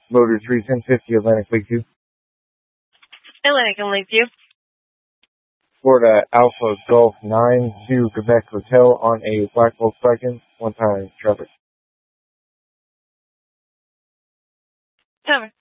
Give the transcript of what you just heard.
Motor 31050 Atlantic Lakeview. Atlantic and Lakeview. Florida Alpha Golf 9 to Quebec Hotel on a Black Volkswagen. One time traffic. Cover.